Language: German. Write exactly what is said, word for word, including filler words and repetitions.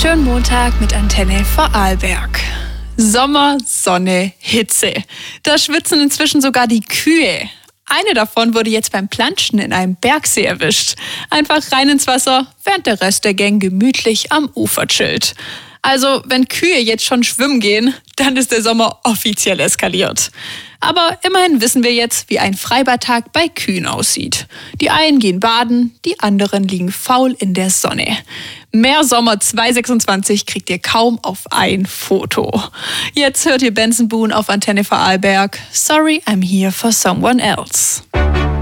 Schönen Montag mit Antenne Vorarlberg. Sommer, Sonne, Hitze. Da schwitzen inzwischen sogar die Kühe. Eine davon wurde jetzt beim Planschen in einem Bergsee erwischt. Einfach rein ins Wasser, während der Rest der Gang gemütlich am Ufer chillt. Also, wenn Kühe jetzt schon schwimmen gehen, dann ist der Sommer offiziell eskaliert. Aber immerhin wissen wir jetzt, wie ein Freibadtag bei Kühen aussieht. Die einen gehen baden, die anderen liegen faul in der Sonne. Mehr Sommer zwanzig sechsundzwanzig kriegt ihr kaum auf ein Foto. Jetzt hört ihr Benson Boone auf Antenne Vorarlberg. Sorry, I'm here for someone else.